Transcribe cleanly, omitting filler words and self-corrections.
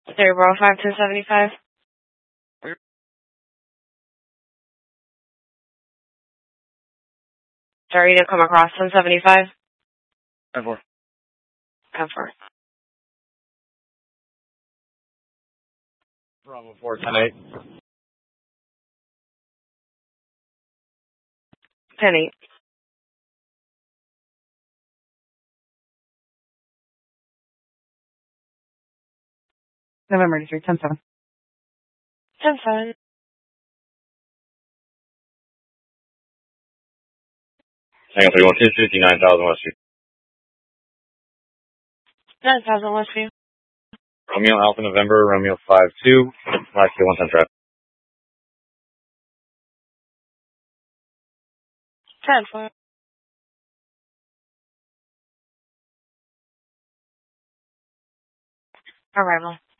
Cerebral 5275. Sorry to come across 1075. 10-4. 10-4. Bravo 4, 10-8. 10-8. November 3, 10-7. 10-7. Hang on, 31, 59,000 Westview. 9,000 Westview. Romeo Alpha November, Romeo 5-2, last year 110 traffic. 10-4. Arrival.